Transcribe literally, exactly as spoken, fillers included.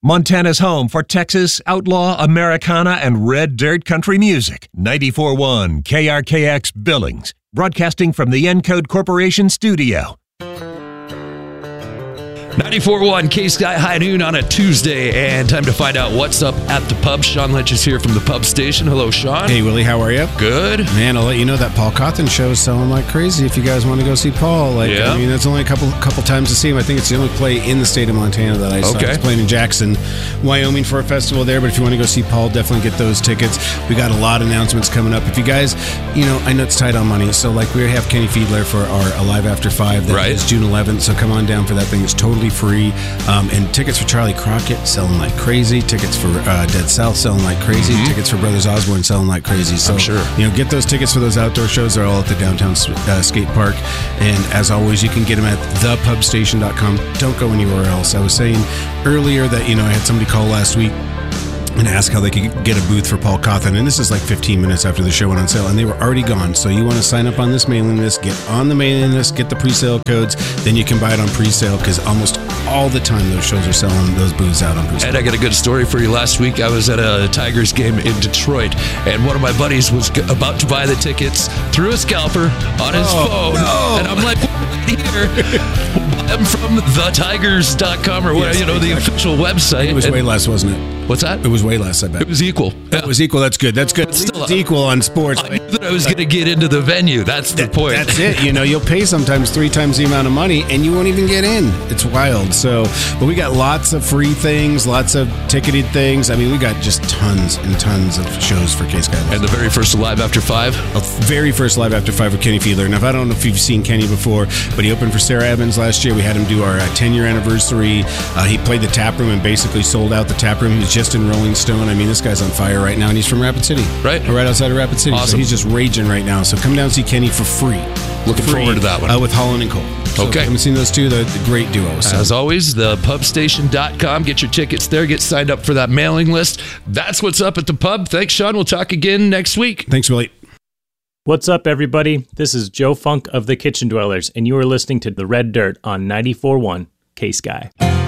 Montana's home for Texas, outlaw, Americana, and red dirt country music. ninety-four point one K R K X Billings, broadcasting from the Encode Corporation studio. ninety-four point one K-Sky High Noon on a Tuesday, and time to find out what's up at the pub. Sean Lynch is here from the pub station. Hello, Sean. Hey, Willie, how are you? Good. Man, I'll let you know that Paul Cawthon show is selling like crazy if you guys want to go see Paul. Like, yeah. I mean, that's only a couple couple times to see him. I think it's the only play in the state of Montana that I saw. Okay. He's playing in Jackson, Wyoming for a festival there, but if you want to go see Paul, definitely get those tickets. We got a lot of announcements coming up. If you guys, you know, I know it's tight on money, so like we have Kenny Fiedler for our Alive After Five. That right. is June eleventh, so come on down for that thing. It's totally free. Um, and tickets for Charlie Crockett selling like crazy. Tickets for uh, Dead South selling like crazy. Mm-hmm. Tickets for Brothers Osborne selling like crazy. So, I'm sure. you know, get those tickets for those outdoor shows. They're all at the downtown uh, skate park. And as always, you can get them at the pub station dot com. Don't go anywhere else. I was saying earlier that, you know, I had somebody call last week and ask how they could get a booth for Paul Cawthon. And this is like fifteen minutes after the show went on sale, and they were already gone. So you want to sign up on this mailing list, get on the mailing list, get the pre-sale codes, then you can buy it on pre-sale, because almost all the time those shows are selling those booths out on pre-sale. And I got a good story for you. Last week I was at a Tigers game in Detroit, and one of my buddies was g- about to buy the tickets through a scalper on his oh, phone. No. And I'm like, here. I'm from the tigers dot com or whatever, Yes, you know, exactly. the official website. It was And- way less, wasn't it? What's that? It was way less, I bet. It was equal. It was equal. That's good. That's good. At Still, least it's equal on sports. I knew that I was going to get into the venue. That's the That- point. That's it. You know, you'll pay sometimes three times the amount of money, and you won't even get in. It's wild. So, but we got lots of free things, lots of ticketed things. I mean, we got just tons and tons of shows for K-Sky. And the very first Live After Five? A very first Live After Five with Kenny Fiedler. Now, I don't know if you've seen Kenny before, but he opened for Sarah Evans last year. We had him do our uh, ten-year anniversary. Uh, he played the tap room and basically sold out the tap room. He was just in Rolling Stone. I mean, this guy's on fire right now, and he's from Rapid City. Right. Or right outside of Rapid City. Awesome. So he's just raging right now. So come down and see Kenny for free. Looking Free, forward to that one. Uh, with Holland and Cole. So Okay. I haven't seen those two. They're the great duo. So. As always, the pub station dot com. Get your tickets there. Get signed up for that mailing list. That's what's up at the pub. Thanks, Sean. We'll talk again next week. Thanks, Willie. What's up, everybody? This is Joe Funk of the Kitchen Dwellers, and you are listening to The Red Dirt on ninety-four point one K-Sky.